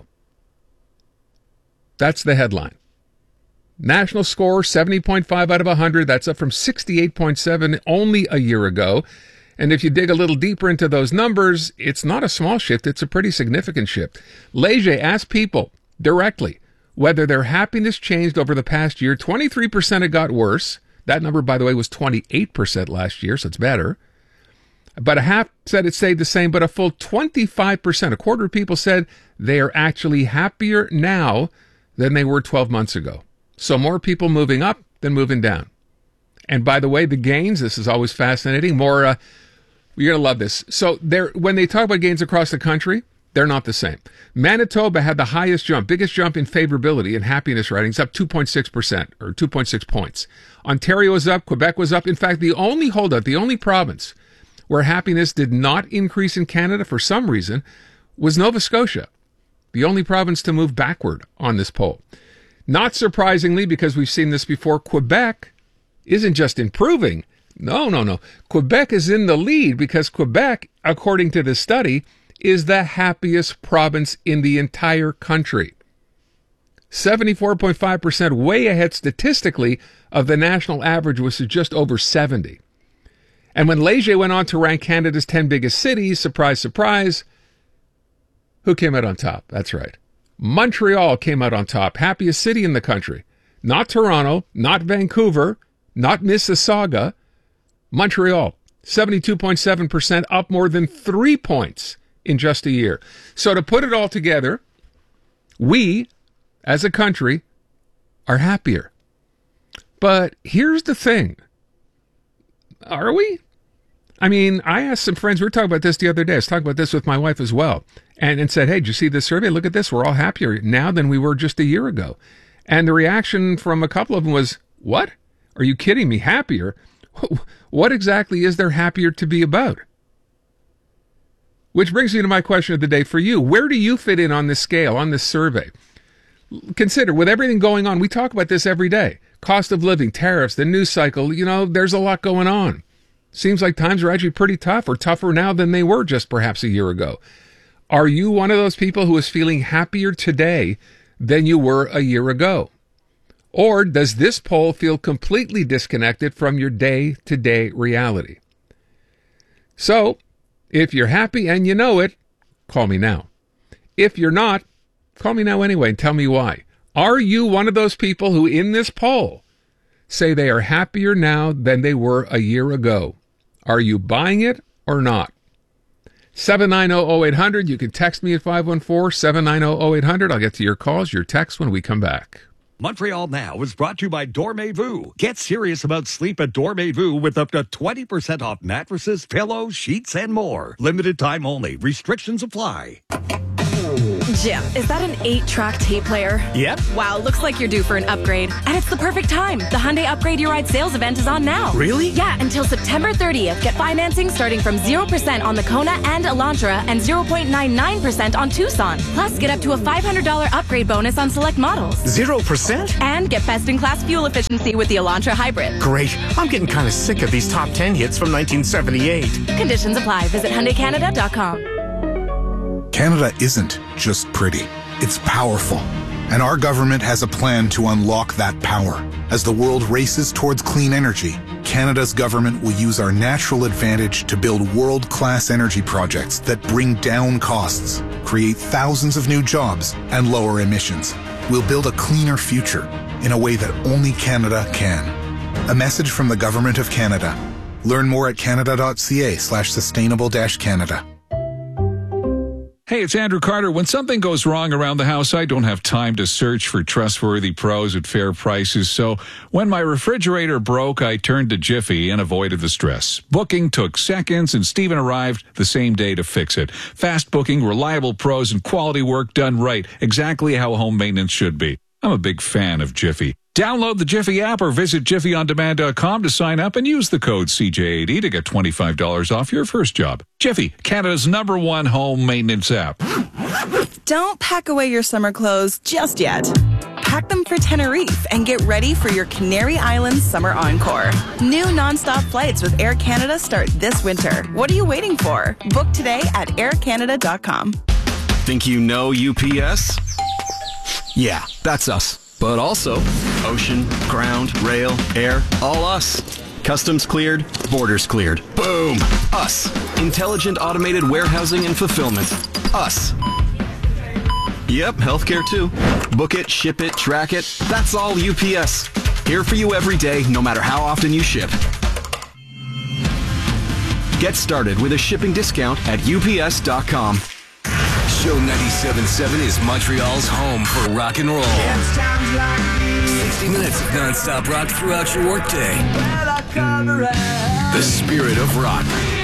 That's the headline. National score, seventy point five out of one hundred. That's up from sixty-eight point seven only a year ago. And if you dig a little deeper into those numbers, it's not a small shift. It's a pretty significant shift. Leger asked people directly whether their happiness changed over the past year. twenty-three percent it got worse. That number, by the way, was twenty-eight percent last year, so it's better. But a half said it stayed the same, but a full twenty-five percent, a quarter of people said they are actually happier now than they were twelve months ago. So more people moving up than moving down. And by the way, the gains, this is always fascinating. More, uh, you're going to love this. So they're, when they talk about gains across the country, they're not the same. Manitoba had the highest jump, biggest jump in favorability and happiness ratings, up two point six percent or two point six points. Ontario was up. Quebec was up. In fact, the only holdout, the only province where happiness did not increase in Canada for some reason was Nova Scotia, the only province to move backward on this poll. Not surprisingly, because we've seen this before, Quebec isn't just improving. No, no, no. Quebec is in the lead because Quebec, according to this study, is the happiest province in the entire country. seventy-four point five percent, way ahead statistically of the national average, which is just over seventy. And when Leger went on to rank Canada's ten biggest cities, surprise, surprise, who came out on top? That's right. Montreal came out on top, happiest city in the country. Not Toronto, not Vancouver, not Mississauga. Montreal, seventy-two point seven percent, up more than three points in just a year. So to put it all together, we, as a country, are happier. But here's the thing. Are we? I mean, I asked some friends, we were talking about this the other day. I was talking about this with my wife as well. And, and said, hey, did you see this survey? Look at this. We're all happier now than we were just a year ago. And the reaction from a couple of them was, what? Are you kidding me? Happier? What exactly is there happier to be about? Which brings me to my question of the day for you. Where do you fit in on this scale, on this survey? Consider, with everything going on, we talk about this every day. Cost of living, tariffs, the news cycle, you know, there's a lot going on. Seems like times are actually pretty tough, or tougher now than they were just perhaps a year ago. Are you one of those people who is feeling happier today than you were a year ago? Or does this poll feel completely disconnected from your day-to-day reality? So, if you're happy and you know it, call me now. If you're not, call me now anyway and tell me why. Are you one of those people who in this poll say they are happier now than they were a year ago? Are you buying it or not? seven nine zero zero eight hundred. You can text me at five one four, seven nine zero, zero eight hundred. I'll get to your calls, your texts when we come back. Montreal Now is brought to you by Dormez-vous. Get serious about sleep at Dormez-vous with up to twenty percent off mattresses, pillows, sheets, and more. Limited time only. Restrictions apply. Jim, is that an eight-track tape player? Yep. Wow, looks like you're due for an upgrade. And it's the perfect time. The Hyundai Upgrade Your Ride sales event is on now. Really? Yeah, until September thirtieth. Get financing starting from zero percent on the Kona and Elantra and zero point nine nine percent on Tucson. Plus, get up to a five hundred dollars upgrade bonus on select models. Zero percent? And get best-in-class fuel efficiency with the Elantra Hybrid. Great. I'm getting kind of sick of these top ten hits from nineteen seventy-eight. Conditions apply. Visit Hyundai Canada dot com. Canada isn't just pretty, it's powerful. And our government has a plan to unlock that power. As the world races towards clean energy, Canada's government will use our natural advantage to build world-class energy projects that bring down costs, create thousands of new jobs, and lower emissions. We'll build a cleaner future in a way that only Canada can. A message from the Government of Canada. Learn more at canada.ca slash sustainable dash Canada. Hey, it's Andrew Carter. When something goes wrong around the house, I don't have time to search for trustworthy pros at fair prices. So when my refrigerator broke, I turned to Jiffy and avoided the stress. Booking took seconds, and Steven arrived the same day to fix it. Fast booking, reliable pros, and quality work done right. Exactly how home maintenance should be. I'm a big fan of Jiffy. Download the Jiffy app or visit jiffy on demand dot com to sign up and use the code C J A D to get twenty-five dollars off your first job. Jiffy, Canada's number one home maintenance app. Don't pack away your summer clothes just yet. Pack them for Tenerife and get ready for your Canary Islands Summer Encore. New nonstop flights with Air Canada start this winter. What are you waiting for? Book today at air canada dot com. Think you know U P S? Yeah, that's us. But also ocean, ground, rail, air, all us. Customs cleared, borders cleared. Boom! Us. Intelligent automated warehousing and fulfillment. Us. Yep, healthcare too. Book it, ship it, track it. That's all U P S. Here for you every day, no matter how often you ship. Get started with a shipping discount at U P S dot com. Show ninety-seven point seven is Montreal's home for rock and roll. sixty minutes of non-stop rock throughout your workday. The spirit of rock.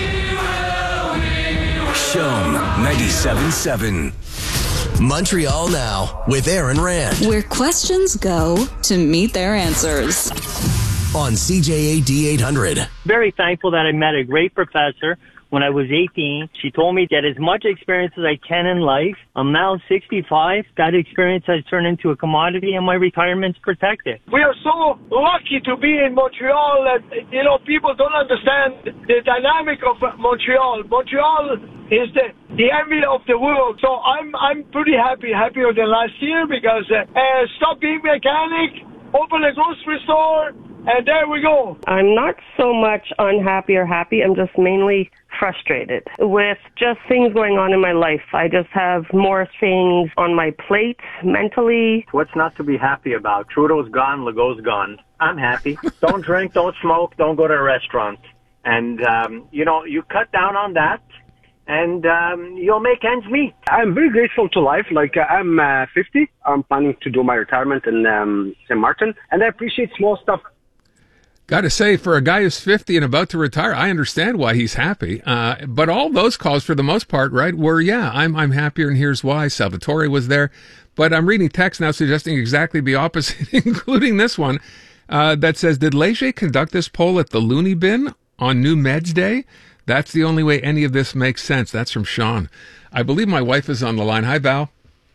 Show ninety-seven point seven. Montreal Now with Aaron Rand. Where questions go to meet their answers. On C J A D eight hundred. Very thankful that I met a great professor. When I was eighteen, she told me get as much experience as I can in life. I'm now sixty-five. That experience has turned into a commodity and my retirement's protected. We are so lucky to be in Montreal that, you know, people don't understand the dynamic of Montreal. Montreal is the, the envy of the world. So I'm I'm pretty happy, happier than last year because uh, uh, stop being mechanic, open a grocery store, and there we go. I'm not so much unhappy or happy. I'm just mainly frustrated with just things going on in my life. I just have more things on my plate mentally. What's not to be happy about? Trudeau's gone, Legault's gone. I'm happy. Don't drink, don't smoke, don't go to a restaurant. And, um, you know, you cut down on that, and um, you'll make ends meet. I'm very grateful to life. Like, uh, I'm uh, fifty. I'm planning to do my retirement in um, Saint Martin, and I appreciate small stuff. Got to say, for a guy who's fifty and about to retire, I understand why he's happy. Uh, but all those calls, for the most part, right, were, yeah, I'm I'm happier, and here's why. Salvatore was there. But I'm reading text now suggesting exactly the opposite, including this one, uh, that says, did Leger conduct this poll at the Looney Bin on New Meds Day? That's the only way any of this makes sense. That's from Sean. I believe my wife is on the line. Hi, Val.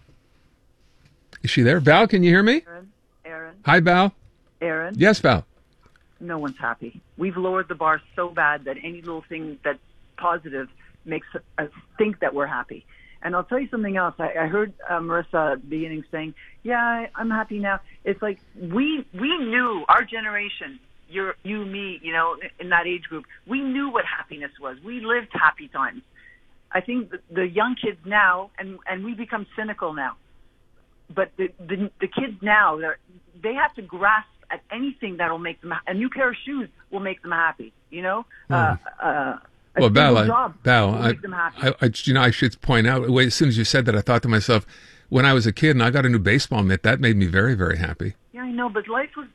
Is she there? Val, can you hear me? Aaron, Aaron. Hi, Val. Aaron. Yes, Val. No one's happy. We've lowered the bar so bad that any little thing that's positive makes us think that we're happy. And I'll tell you something else. I, I heard uh, Marissa at the beginning saying, yeah, I, I'm happy now. It's like we we knew, our generation, you're, you, me, you know, in that age group, we knew what happiness was. We lived happy times. I think the, the young kids now, and, and we become cynical now, but the, the, the kids now, they're, they have to grasp at anything that will make them, a new pair of shoes will make them happy, you know? Mm. Uh, uh, Well, Val, I, job Val, I, I, I, you know, I should point out, wait, as soon as you said that, I thought to myself, when I was a kid and I got a new baseball mitt, that made me very, very happy. Yeah, I know, but life was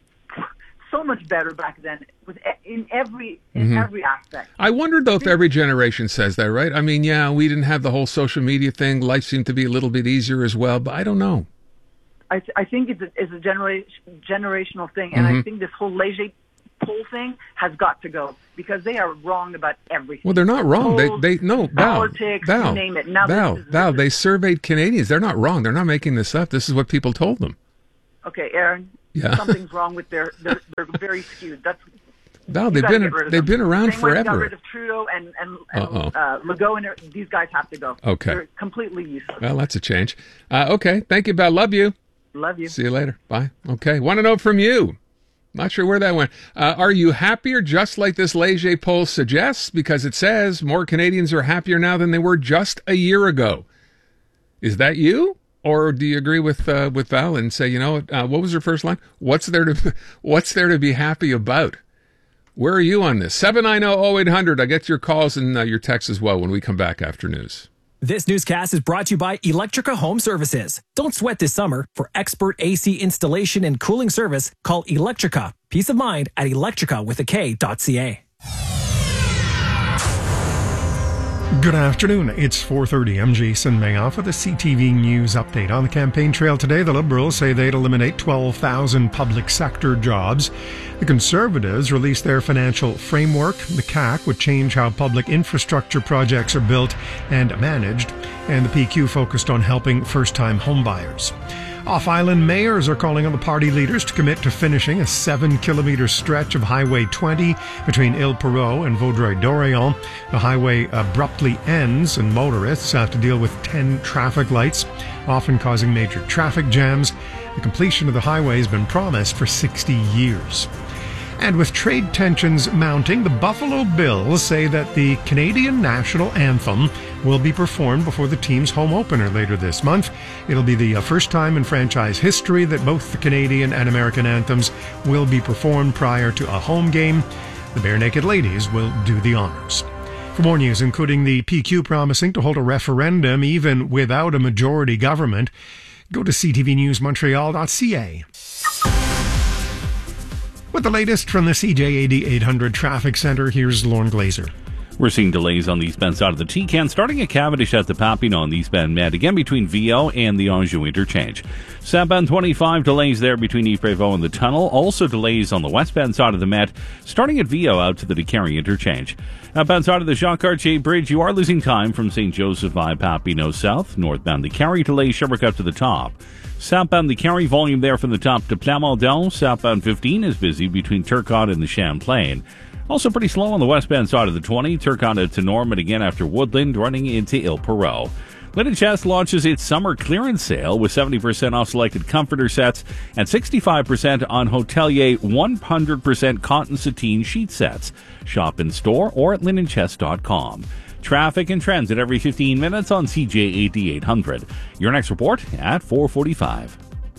so much better back then, with in every in Mm-hmm. every aspect. I wondered, though, if every generation says that, right? I mean, yeah, we didn't have the whole social media thing. Life seemed to be a little bit easier as well, but I don't know. I, th- I think it's a, it's a genera- generational thing, and Mm-hmm. I think this whole Léger poll thing has got to go because they are wrong about everything. Well, they're not wrong. Polls, they, they, no, Val, politics, Val, you name it. Now Val, this is, Val, this they is, surveyed Canadians. They're not wrong. They're not making this up. This is what people told them. okay, Aaron, Yeah. something's wrong with their, they're, they're very skewed. That's Val, you they've gotta been get rid of they've them. been around Same way we got forever. rid of Trudeau and and, and Uh-oh. uh, Legault and their- these guys have to go. Okay. They're completely useless. Well, that's a change. Uh, okay, thank you, Val. Love you. Love you. See you later. Bye. Okay, want to know from you. Not sure where that went. Uh, are you happier just like this Léger poll suggests? Because it says more Canadians are happier now than they were just a year ago. Is that you? Or do you agree with uh, with Val and say, you know, uh, what was her first line? What's there to What's there to be happy about? Where are you on this? seven nine zero, zero eight hundred. I get your calls and uh, your texts as well when we come back after news. This newscast is brought to you by Electrica Home Services. Don't sweat this summer. For expert A C installation and cooling service, call Electrica. Peace of mind at electrica with a K dot C A. Good afternoon. It's four thirty. I'm Jason Mayoff with a C T V News update. On the campaign trail today, the Liberals say they'd eliminate twelve thousand public sector jobs. The Conservatives released their financial framework. The C A C would change how public infrastructure projects are built and managed. And the P Q focused on helping first-time homebuyers. Off-island mayors are calling on the party leaders to commit to finishing a seven-kilometre stretch of Highway twenty between Île-Perrot and Vaudreuil-Dorion. The highway abruptly ends, and motorists have to deal with ten traffic lights, often causing major traffic jams. The completion of the highway has been promised for sixty years. And with trade tensions mounting, the Buffalo Bills say that the Canadian national anthem will be performed before the team's home opener later this month. It'll be the first time in franchise history that both the Canadian and American anthems will be performed prior to a home game. The Bare Naked Ladies will do the honors. For more news, including the P Q promising to hold a referendum even without a majority government, go to c t v news montreal dot c a. With the latest from the C J A D eight hundred Traffic Center, here's Lorne Glazer. We're seeing delays on the eastbound side of the T-Can, starting at Cavendish at the Papineau on the eastbound Met, again between V O and the Anjou interchange. Southbound twenty-five, delays there between Yves-Prévost and the tunnel. Also delays on the westbound side of the Met, starting at V O out to the DeCarry interchange. Outbound side of the Jacques Cartier Bridge, you are losing time from Saint Joseph via Papineau south. Northbound DeCarry, delays Sherbrooke up to the top. Southbound DeCarry, volume there from the top to Plamondon. Southbound fifteen is busy between Turcotte and the Champlain. Also pretty slow on the westbound side of the twenty, Turcotte to Norman again after Woodland, running into Île-Perrot. Linden Chest launches its summer clearance sale with seventy percent off selected comforter sets and sixty-five percent on Hotelier one hundred percent cotton sateen sheet sets. Shop in store or at linden chest dot com. Traffic and transit every fifteen minutes on C J A D eight hundred. Your next report at four forty-five.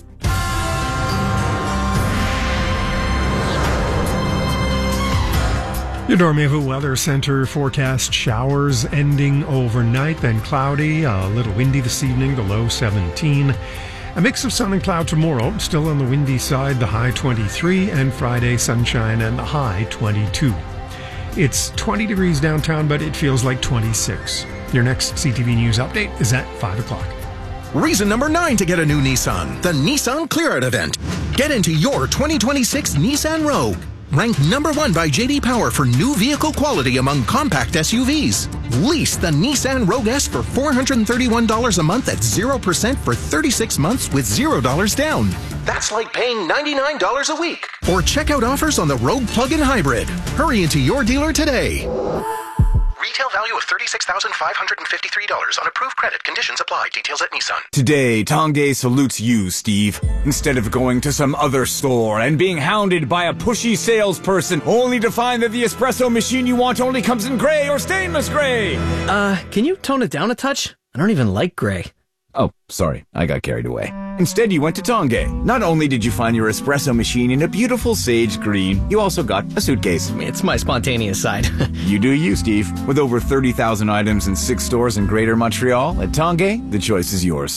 Your Dormez-vous Weather Center forecast showers ending overnight, then cloudy, a little windy this evening, the low seventeen. A mix of sun and cloud tomorrow, still on the windy side, the high twenty-three, and Friday sunshine and the high twenty-two. It's twenty degrees downtown, but it feels like twenty-six. Your next C T V News update is at five o'clock. Reason number nine to get a new Nissan, the Nissan Clear Out event. Get into your twenty twenty-six Nissan Rogue. ranked number one by J D Power for new vehicle quality among compact S U Vs. Lease the Nissan Rogue S for four hundred thirty-one dollars a month at zero percent for thirty-six months with zero dollars down. That's like paying ninety-nine dollars a week. Or check out offers on the Rogue Plug-in Hybrid. Hurry into your dealer today. Retail value of thirty-six thousand five hundred fifty-three dollars on approved credit. Conditions apply. Details at Nissan. Today, Tongay salutes you, Steve. Instead of going to some other store and being hounded by a pushy salesperson only to find that the espresso machine you want only comes in gray or stainless gray. Uh, can you tone it down a touch? I don't even like gray. Oh, sorry. I got carried away. Instead, you went to Tongay. Not only did you find your espresso machine in a beautiful sage green, you also got a suitcase. It's my spontaneous side. You do you, Steve. With over thirty thousand items in six stores in Greater Montreal, at Tongay, the choice is yours.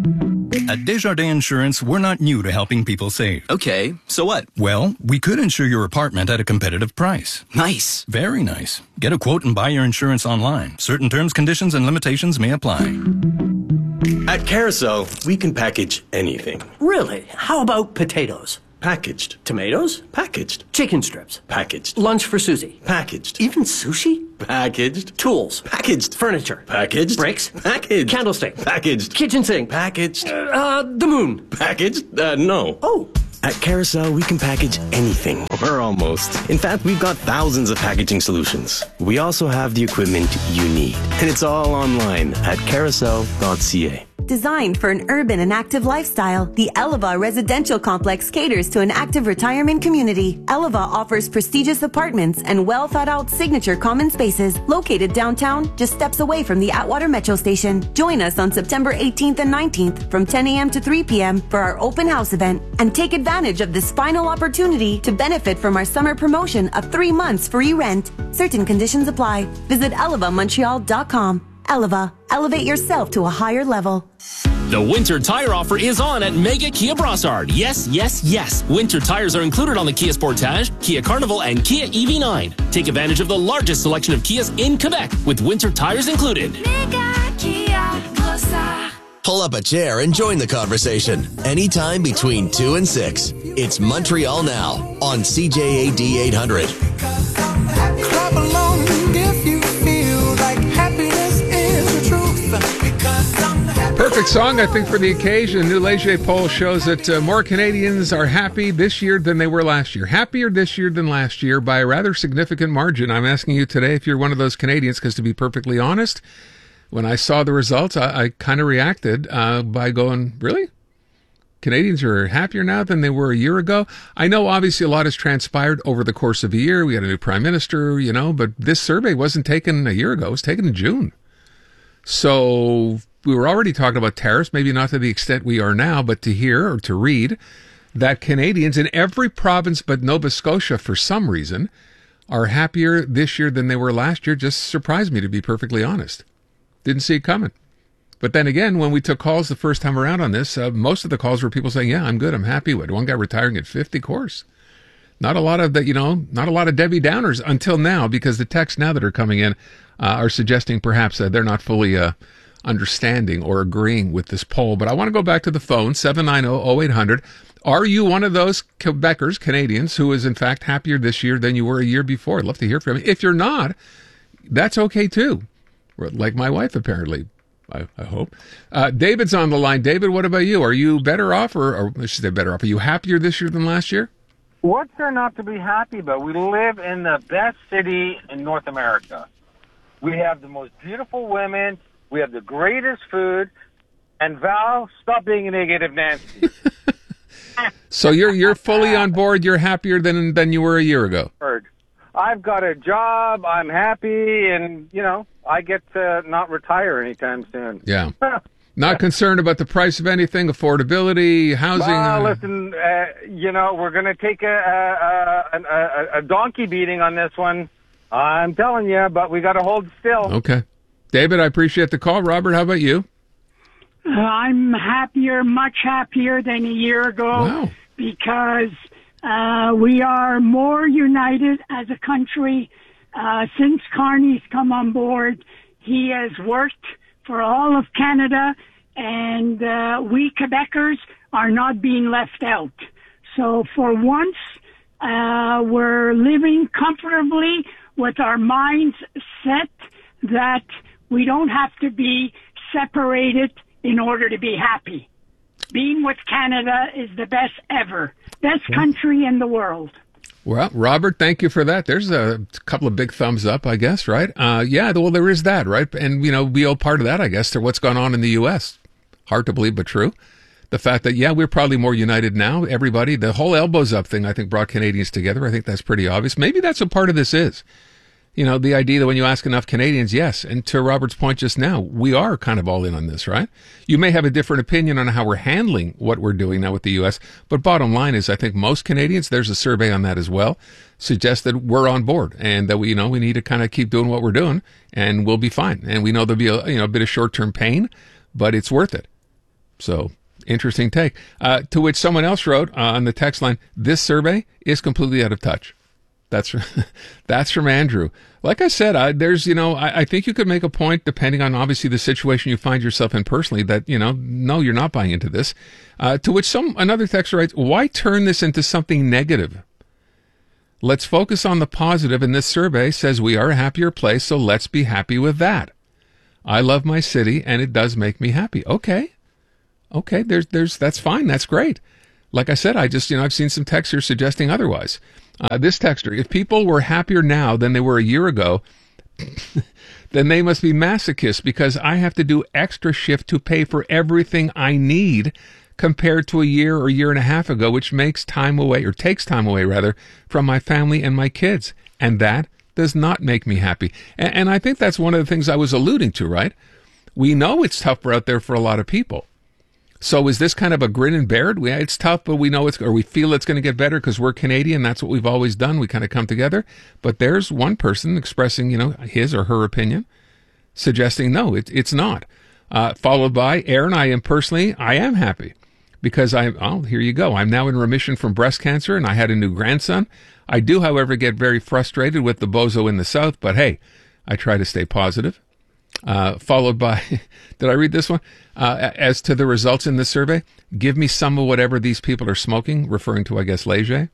At Desjardins Insurance, we're not new to helping people save. Okay, so what? Well, we could insure your apartment at a competitive price. Nice. Very nice. Get a quote and buy your insurance online. Certain terms, conditions, and limitations may apply. At Carousel, we can package anything. Really? How about potatoes? Packaged. Tomatoes? Packaged. Chicken strips? Packaged. Lunch for Susie? Packaged. Even sushi? Packaged. Tools? Packaged. Furniture? Packaged. Bricks? Packaged. Candlestick? Packaged. Kitchen sink? Packaged. Uh, uh, the moon? Packaged? Uh, no. Oh. At Carousel, we can package anything, or almost. In fact, we've got thousands of packaging solutions. We also have the equipment you need, and it's all online at carousel dot c a. Designed for an urban and active lifestyle, the Eleva Residential Complex caters to an active retirement community. Eleva offers prestigious apartments and well-thought-out signature common spaces located downtown, just steps away from the Atwater Metro Station. Join us on September eighteenth and nineteenth from ten a.m. to three p.m. for our open house event, and take advantage of this final opportunity to benefit from our summer promotion of three months free rent. Certain conditions apply. Visit eleva montreal dot com. Eleva, elevate yourself to a higher level. The winter tire offer is on at Mega Kia Brossard. Yes, yes, yes. Winter tires are included on the Kia Sportage, Kia Carnival, and Kia E V nine. Take advantage of the largest selection of Kias in Quebec with winter tires included. Mega Kia Brossard. Pull up a chair and join the conversation. Anytime between two and six. It's Montreal Now on C J A D eight hundred. Clap along if you feel like happiness is the truth. Because I'm happy. Perfect song, I think, for the occasion. A new Leger poll shows that uh, more Canadians are happy this year than they were last year. Happier this year than last year by a rather significant margin. I'm asking you today if you're one of those Canadians, because to be perfectly honest, when I saw the results, I, I kind of reacted uh, by going, really? Canadians are happier now than they were a year ago? I know obviously a lot has transpired over the course of a year. We had a new prime minister, you know, but this survey wasn't taken a year ago. It was taken in June. So we were already talking about tariffs, maybe not to the extent we are now, but to hear or to read that Canadians in every province but Nova Scotia, for some reason, are happier this year than they were last year just surprised me, to be perfectly honest. Didn't see it coming. But then again, when we took calls the first time around on this, uh, most of the calls were people saying, yeah, I'm good, I'm happy with it. One guy retiring at fifty, of course. Not a lot of that, you know, not a lot of Debbie Downers until now, because the texts now that are coming in uh, are suggesting perhaps uh, they're not fully uh, understanding or agreeing with this poll. But I want to go back to the phone, seven nine zero, zero eight hundred. Are you one of those Quebecers, Canadians, who is in fact happier this year than you were a year before? I'd love to hear from you. If you're not, that's okay too. Like my wife, apparently. I, I hope. Uh, David's on the line. David, what about you? Are you better off, or, or I should say better off, are you happier this year than last year? What's there not to be happy about? We live in the best city in North America. We have the most beautiful women. We have the greatest food. And Val, stop being a negative Nancy. So you're you're fully on board. You're happier than than you were a year ago. I've got a job. I'm happy, and you know, I get to not retire anytime soon. Yeah. Not concerned about the price of anything, affordability, housing. Well, uh, listen, uh, you know, we're going to take a a, a a donkey beating on this one. I'm telling you, but we got to hold still. Okay. David, I appreciate the call. Robert, how about you? Uh, I'm happier, much happier than a year ago. Wow. Because uh, we are more united as a country. Uh, since Carney's come on board, he has worked for all of Canada, and uh, we Quebecers are not being left out. So for once, Uh, we're living comfortably with our minds set that we don't have to be separated in order to be happy. Being with Canada is the best ever. Best country in the world. Well, Robert, thank you for that. There's a couple of big thumbs up, I guess, right? Uh, yeah, well, there is that, right? And, you know, we owe part of that, I guess, to what's gone on in the U S. Hard to believe, but true. The fact that, yeah, we're probably more united now. Everybody, the whole elbows up thing, I think, brought Canadians together. I think that's pretty obvious. Maybe that's what part of this is. You know, the idea that when you ask enough Canadians, yes. And to Robert's point just now, we are kind of all in on this, right? You may have a different opinion on how we're handling what we're doing now with the U S, but bottom line is I think most Canadians, there's a survey on that as well, suggest that we're on board and that we, you know, we need to kind of keep doing what we're doing and we'll be fine. And we know there'll be a, you know, a bit of short-term pain, but it's worth it. So, interesting take. Uh, to which someone else wrote uh, on the text line, this survey is completely out of touch. That's that's from Andrew. Like I said, I, there's, you know, I, I think you could make a point, depending on obviously the situation you find yourself in personally, that, you know, no, you're not buying into this. Uh, to which some another texter writes, why turn this into something negative? Let's focus on the positive, and this survey says we are a happier place, so let's be happy with that. I love my city, and it does make me happy. Okay. Okay, there's, there's, that's fine. That's great. Like I said, I just, you know, I've seen some texters suggesting otherwise. Uh, this texter, if people were happier now than they were a year ago, then they must be masochists because I have to do extra shift to pay for everything I need compared to a year or year and a half ago, which makes time away, or takes time away rather, from my family and my kids. And that does not make me happy. And, and I think that's one of the things I was alluding to, right? We know it's tougher out there for a lot of people. So is this kind of a grin and bear it? We, it's tough, but we know it's, or we feel it's going to get better because we're Canadian. That's what we've always done. We kind of come together. But there's one person expressing, you know, his or her opinion, suggesting no, it, it's not. Uh, followed by Aaron. I am personally, I am happy because I, oh, here you go. I'm now in remission from breast cancer and I had a new grandson. I do, however, get very frustrated with the bozo in the South, but hey, I try to stay positive. Uh, followed by, did I read this one? Uh, as to the results in this survey, give me some of whatever these people are smoking, referring to, I guess, Leger.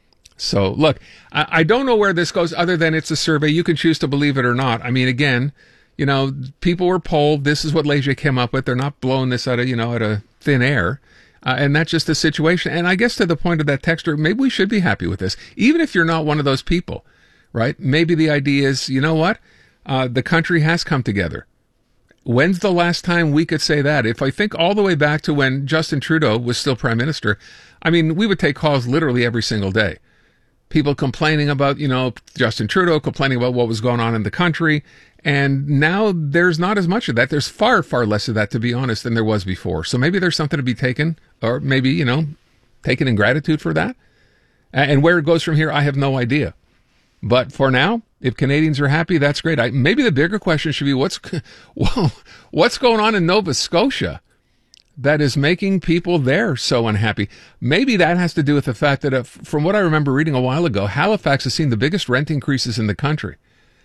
So, look, I, I don't know where this goes other than it's a survey. You can choose to believe it or not. I mean, again, you know, people were polled. This is what Leger came up with. They're not blowing this out of, you know, out of thin air. Uh, and that's just the situation. And I guess to the point of that texter, maybe we should be happy with this. Even if you're not one of those people, right? Maybe the idea is, you know what? Uh, the country has come together. When's the last time we could say that? If I think all the way back to when Justin Trudeau was still prime minister, I mean, we would take calls literally every single day. People complaining about, you know, Justin Trudeau, complaining about what was going on in the country. And now there's not as much of that. There's far, far less of that, to be honest, than there was before. So maybe there's something to be taken, or maybe, you know, taken in gratitude for that. And where it goes from here, I have no idea. But for now, if Canadians are happy, that's great. I, maybe the bigger question should be, what's well, what's going on in Nova Scotia that is making people there so unhappy? Maybe that has to do with the fact that, uh, from what I remember reading a while ago, Halifax has seen the biggest rent increases in the country.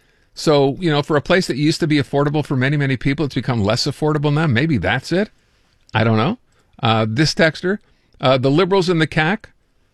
So, you know, for a place that used to be affordable for many, many people, it's become less affordable now. Maybe that's it. I don't know. Uh, this texter, uh, the Liberals and the C A Q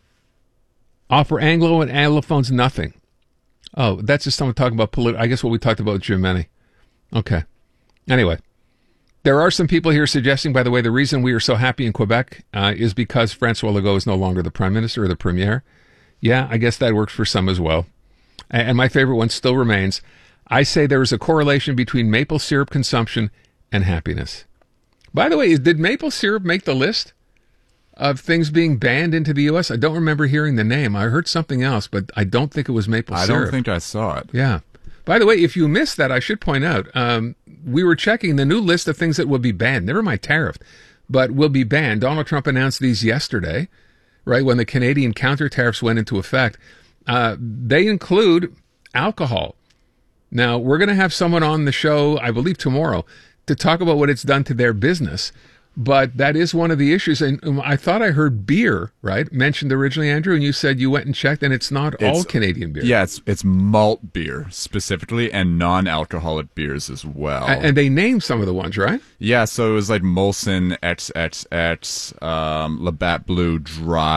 offer Anglo and Anglophones nothing. Oh, that's just someone talking about political. I guess what we talked about with Jim Meny. Okay. Anyway, there are some people here suggesting, by the way, the reason we are so happy in Quebec uh, is because Francois Legault is no longer the prime minister or the premier. Yeah, I guess that works for some as well. And, and my favorite one still remains. I say there is a correlation between maple syrup consumption and happiness. By the way, did maple syrup make the list of things being banned into the U S? I don't remember hearing the name. I heard something else, but I don't think it was maple I syrup. I don't think I saw it. Yeah. By the way, if you missed that, I should point out, um, we were checking the new list of things that will be banned. Never mind tariff, but will be banned. Donald Trump announced these yesterday, right, when the Canadian counter tariffs went into effect. Uh, they include alcohol. Now, we're going to have someone on the show, I believe tomorrow, to talk about what it's done to their business. But that is one of the issues. And I thought I heard beer, right, mentioned originally, Andrew, and you said you went and checked, and it's not it's, all Canadian beer. Yeah, it's it's malt beer specifically, and non-alcoholic beers as well. And, and they named some of the ones, right? Yeah, so it was like Molson, X X X, um, Labatt Blue Dry,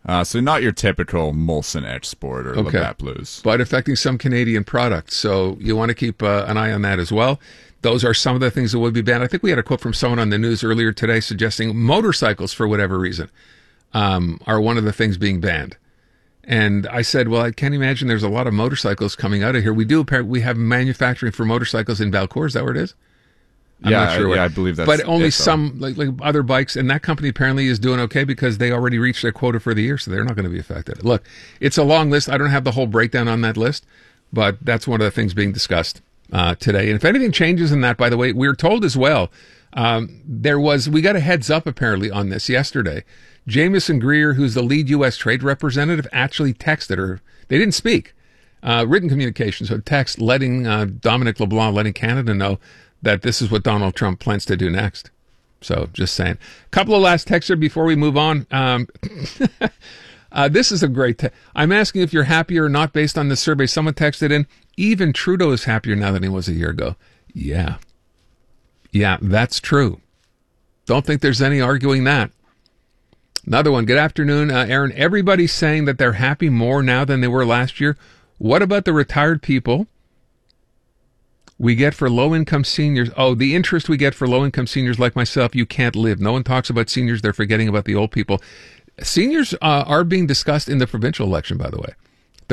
Uh, so not your typical Molson Edge Sport or Okay. Labatt Blues. But affecting some Canadian products. So you want to keep uh, an eye on that as well. Those are some of the things that would be banned. I think we had a quote from someone on the news earlier today suggesting motorcycles, for whatever reason, um, are one of the things being banned. And I said, well, I can't imagine there's a lot of motorcycles coming out of here. We do, we have manufacturing for motorcycles in Valcourt. Is that where it is? I'm yeah, not sure I, where. yeah, I believe that's But only it, though. some, like, like other bikes, and that company apparently is doing okay because they already reached their quota for the year, so they're not going to be affected. Look, it's a long list. I don't have the whole breakdown on that list, but that's one of the things being discussed uh, today. And if anything changes in that, by the way, we were told as well, um, there was, we got a heads up apparently on this yesterday. Jameson Greer, who's the lead U S trade representative, actually texted her. They didn't speak. Uh, written communication, so text letting uh, Dominic LeBlanc, letting Canada know that this is what Donald Trump plans to do next. So just saying. A couple of last texts here before we move on. Um, uh, this is a great te- I'm asking if you're happier or not based on this survey. Someone texted in, even Trudeau is happier now than he was a year ago. Yeah. Yeah, that's true. Don't think there's any arguing that. Another one. Good afternoon, uh, Aaron. Everybody's saying that they're happy more now than they were last year. What about the retired people we get for low-income seniors? Oh, the interest we get for low-income seniors like myself, you can't live. No one talks about seniors. They're forgetting about the old people. Seniors uh, are being discussed in the provincial election, by the way.